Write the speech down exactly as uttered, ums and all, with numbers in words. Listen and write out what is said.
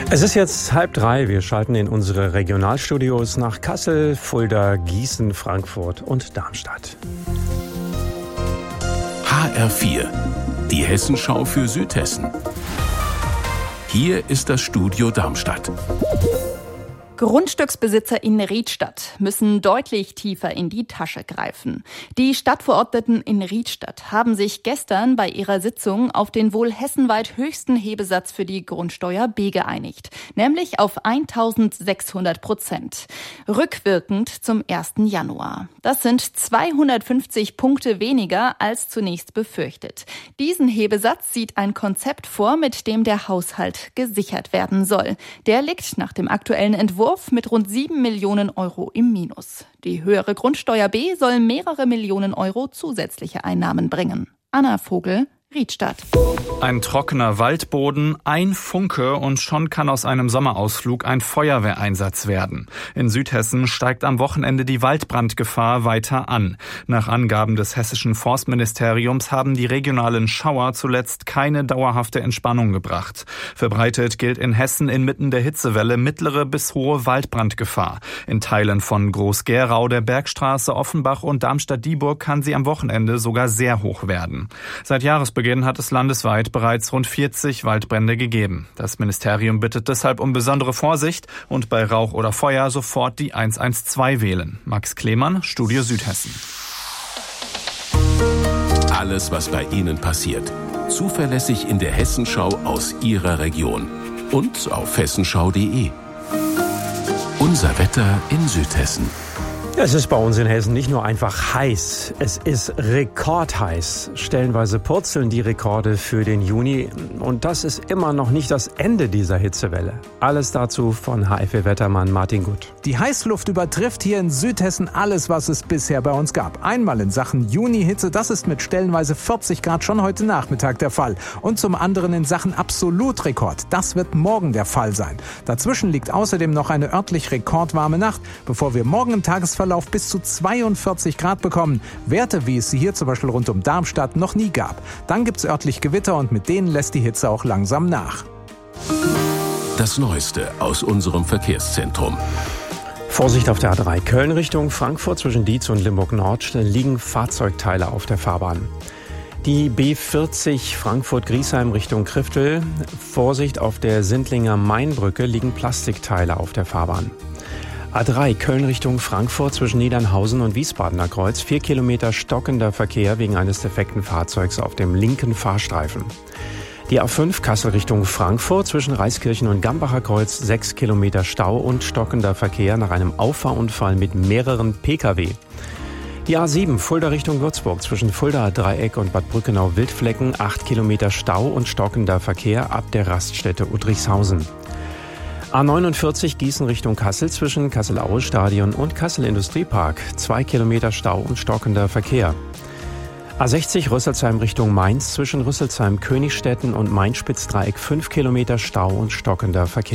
Es ist jetzt halb drei. Wir schalten in unsere Regionalstudios nach Kassel, Fulda, Gießen, Frankfurt und Darmstadt. H R vier, die Hessenschau für Südhessen. Hier ist das Studio Darmstadt. Grundstücksbesitzer in Riedstadt müssen deutlich tiefer in die Tasche greifen. Die Stadtverordneten in Riedstadt haben sich gestern bei ihrer Sitzung auf den wohl hessenweit höchsten Hebesatz für die Grundsteuer B geeinigt, nämlich auf eintausendsechshundert Prozent. Rückwirkend zum ersten Januar. Das sind zweihundertfünfzig Punkte weniger als zunächst befürchtet. Diesen Hebesatz sieht ein Konzept vor, mit dem der Haushalt gesichert werden soll. Der liegt nach dem aktuellen Entwurf mit rund sieben Millionen Euro im Minus. Die höhere Grundsteuer B soll mehrere Millionen Euro zusätzliche Einnahmen bringen. Anna Vogel, Riedstadt. Ein trockener Waldboden, ein Funke und schon kann aus einem Sommerausflug ein Feuerwehreinsatz werden. In Südhessen steigt am Wochenende die Waldbrandgefahr weiter an. Nach Angaben des hessischen Forstministeriums haben die regionalen Schauer zuletzt keine dauerhafte Entspannung gebracht. Verbreitet gilt in Hessen inmitten der Hitzewelle mittlere bis hohe Waldbrandgefahr. In Teilen von Groß-Gerau, der Bergstraße, Offenbach und Darmstadt-Dieburg kann sie am Wochenende sogar sehr hoch werden. Seit Jahresbeginn hat es landesweit bereits rund vierzig Waldbrände gegeben. Das Ministerium bittet deshalb um besondere Vorsicht und bei Rauch oder Feuer sofort die eins eins zwei wählen. Max Klemann, Studio Südhessen. Alles, was bei Ihnen passiert. Zuverlässig in der Hessenschau aus Ihrer Region. Und auf hessenschau punkt de. Unser Wetter in Südhessen. Es ist bei uns in Hessen nicht nur einfach heiß, es ist rekordheiß. Stellenweise purzeln die Rekorde für den Juni und das ist immer noch nicht das Ende dieser Hitzewelle. Alles dazu von H F vier-Wettermann Martin Gut. Die Heißluft übertrifft hier in Südhessen alles, was es bisher bei uns gab. Einmal in Sachen Junihitze, das ist mit stellenweise vierzig Grad schon heute Nachmittag der Fall. Und zum anderen in Sachen Absolutrekord, das wird morgen der Fall sein. Dazwischen liegt außerdem noch eine örtlich rekordwarme Nacht, bevor wir morgen im Tagesverlauf bis zu zweiundvierzig Grad bekommen. Werte, wie es sie hier zum Beispiel rund um Darmstadt noch nie gab. Dann gibt's örtlich Gewitter und mit denen lässt die Hitze auch langsam nach. Das Neueste aus unserem Verkehrszentrum. Vorsicht auf der A drei Köln Richtung Frankfurt zwischen Dietz und Limburg Nord liegen Fahrzeugteile auf der Fahrbahn. Die B vierzig Frankfurt-Griesheim Richtung Kriftel. Vorsicht auf der Sindlinger Mainbrücke liegen Plastikteile auf der Fahrbahn. A drei Köln Richtung Frankfurt zwischen Niedernhausen und Wiesbadener Kreuz. Vier Kilometer stockender Verkehr wegen eines defekten Fahrzeugs auf dem linken Fahrstreifen. Die A fünf Kassel Richtung Frankfurt zwischen Reiskirchen und Gambacher Kreuz. Sechs Kilometer Stau und stockender Verkehr nach einem Auffahrunfall mit mehreren Pkw. Die A sieben Fulda Richtung Würzburg zwischen Fuldaer Dreieck und Bad Brückenau-Wildflecken. Acht Kilometer Stau und stockender Verkehr ab der Raststätte Udrichshausen. A neunundvierzig Gießen Richtung Kassel zwischen Kassel-Aue-Stadion und Kassel-Industriepark. Zwei Kilometer Stau und stockender Verkehr. A sechzig Rüsselsheim Richtung Mainz zwischen Rüsselsheim-Königstetten und Main-Spitz-Dreieck. Fünf Kilometer Stau und stockender Verkehr.